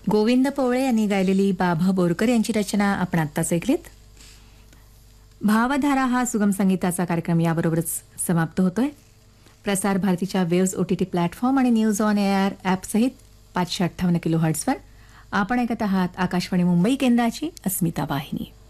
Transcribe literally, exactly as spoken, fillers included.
गोविंद पवळे यांनी गायलेली बाभा बोरकर यांची रचना आपण आत्ताच ऐकलीत. भावधारा हा सुगम संगीताचा कार्यक्रम याबरोबरच समाप्त होतोय. प्रसार भारतीच्या वेव्स ओटीटी प्लॅटफॉर्म आणि न्यूज ऑन एअर ॲपसहित पाचशे अठ्ठावन्न किलो हर्ट्सवर आपण ऐकत आहात आकाशवाणी मुंबई केंद्राची अस्मिता वाहिनी.